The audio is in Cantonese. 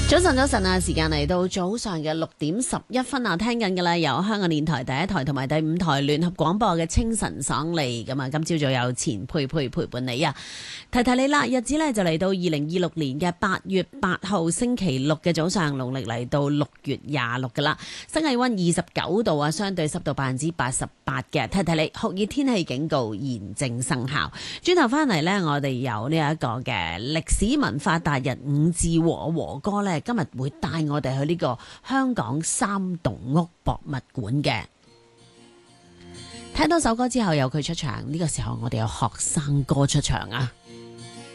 早晨，早晨啊！時間嚟到早上嘅6:11啊，聽緊嘅啦，由香港電台第一台同埋第5台聯合廣播嘅清晨爽利咁啊！今朝早有錢佩陪伴你啊！提提你啦，日子呢就嚟到2026年嘅8月8號星期六嘅早上，農曆嚟到6月26噶啦，室氣溫29度啊，相對濕度88%嘅。提提你，酷熱天氣警告現正生效。轉頭翻嚟呢，我哋有呢一個嘅歷史文化達人伍志和哥呢，今日會帶我哋去呢個香港三棟屋博物館嘅。聽多首歌之後有佢出場，呢個時候我哋有學生哥出場啊！